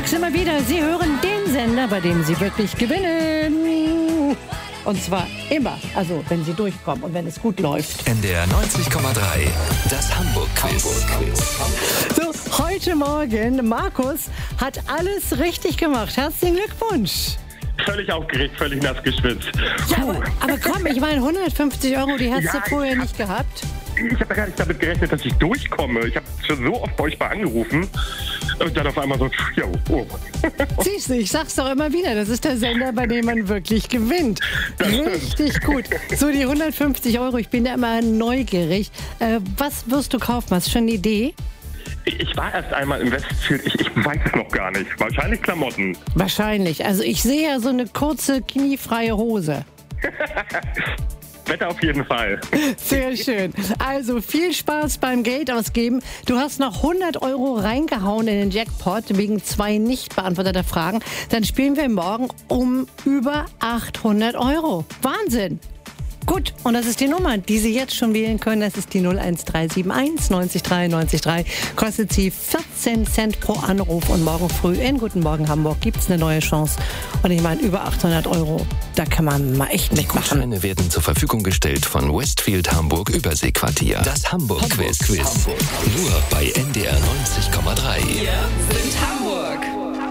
sag's immer wieder, Sie hören den Sender, bei dem Sie wirklich gewinnen. Und zwar immer, also wenn Sie durchkommen und wenn es gut läuft. NDR 90,3, das Hamburg-Quiz. So, heute Morgen, Markus hat alles richtig gemacht. Herzlichen Glückwunsch. Völlig aufgeregt, völlig nass geschwitzt. Ja, aber komm, ich meine 150 €, die hast du vorher nicht gehabt. Ich habe ja gar nicht damit gerechnet, dass ich durchkomme. Ich habe schon so oft bei euch mal angerufen und dann auf einmal so, ja, oh. Siehst du, ich sag's doch immer wieder, das ist der Sender, bei dem man wirklich gewinnt. Richtig gut. So, die 150 €, ich bin da immer neugierig. Was wirst du kaufen? Hast du schon eine Idee? Ich war erst einmal im Westfield, ich weiß es noch gar nicht. Wahrscheinlich Klamotten. Wahrscheinlich. Also ich sehe ja so eine kurze, kniefreie Hose. Wetter auf jeden Fall. Sehr schön. Also viel Spaß beim Geld ausgeben. Du hast noch 100 € reingehauen in den Jackpot wegen 2 nicht beantworteter Fragen. Dann spielen wir morgen um über 800 €. Wahnsinn. Gut, und das ist die Nummer, die Sie jetzt schon wählen können. Das ist die 01371 90 3 90 3. Kostet Sie 14 Cent pro Anruf. Und morgen früh in Guten Morgen Hamburg gibt es eine neue Chance. Und ich meine, über 800 €, da kann man mal echt Die mitmachen. Gutscheine werden zur Verfügung gestellt von Westfield Hamburg Überseequartier. Das Hamburg-Quiz. Nur bei NDR 90,3. Wir sind Hamburg.